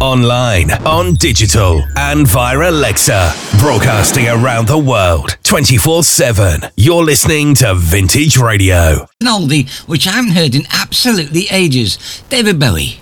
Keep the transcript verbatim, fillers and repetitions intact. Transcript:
online, on digital, and via Alexa. Broadcasting around the world, twenty-four seven. You're listening to Vintage Radio. An oldie, which I haven't heard in absolutely ages. David Bowie.